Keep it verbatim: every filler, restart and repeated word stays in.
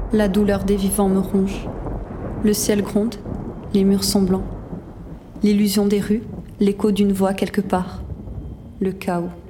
La douleur des vivants me ronge. Le ciel gronde, les murs sont blancs. L'illusion des rues, l'écho d'une voix quelque part. Le chaos.